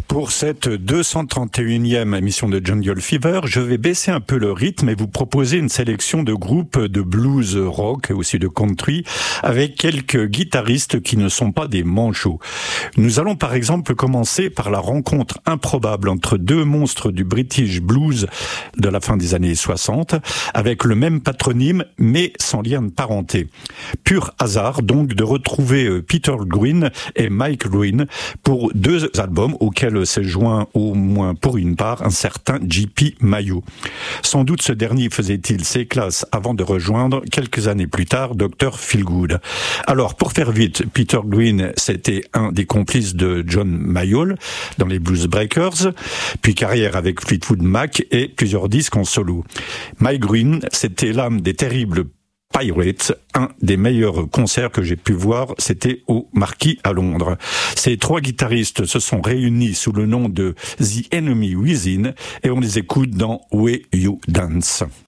Pour cette 231e émission de Jungle Fever, je vais baisser un peu le rythme et vous proposer une sélection de groupes de blues rock et aussi de country avec quelques guitaristes qui ne sont pas des manchots. Nous allons par exemple commencer par la rencontre improbable entre deux monstres du British blues de la fin des années 60 avec le même patronyme mais sans lien de parenté. Pur hasard donc de retrouver Peter Green et Mike Green pour deux albums auxquels s'est joint au moins pour une part un certain J.P. Mayo. Sans doute ce dernier faisait-il ses classes avant de rejoindre quelques années plus tard Dr. Feelgood. Alors pour faire vite, Peter Green c'était un des complices de John Mayall dans les Blues Breakers, puis carrière avec Fleetwood Mac et plusieurs disques en solo. Mike Green c'était l'âme des terribles Pirates, un des meilleurs concerts que j'ai pu voir, c'était au Marquis à Londres. Ces trois guitaristes se sont réunis sous le nom de The Enemy Within et on les écoute dans Way You Dance.